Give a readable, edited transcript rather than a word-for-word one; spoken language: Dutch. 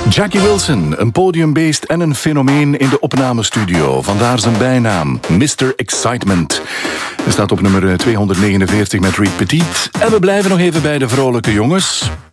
Jackie Wilson, een podiumbeest en een fenomeen in de opnamestudio. Vandaar zijn bijnaam, Mr. Excitement. Hij staat op nummer 249 met Reed Petit. En we blijven nog even bij de vrolijke jongens.